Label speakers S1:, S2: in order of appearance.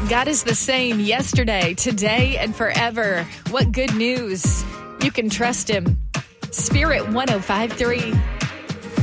S1: God is the same yesterday, today, and forever. What good news. You can trust him. Spirit 105.3.